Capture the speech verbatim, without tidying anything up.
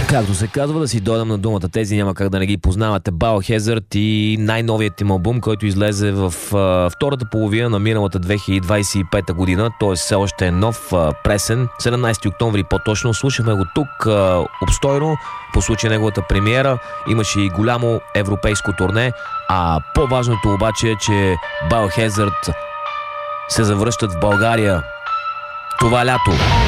Както се казва, да си дойдем на думата. Тези няма как да не ги познавате. Biohazard и най-новият им албум, който излезе в а, втората половина на миналата две хиляди двадесет и пета година. Т.е. все още е нов, а, пресен. седемнадесети октомври по-точно. Слушахме го тук а, обстойно. По случай неговата премиера имаше и голямо европейско турне. А по-важното обаче е, че Biohazard се завръщат в България това лято.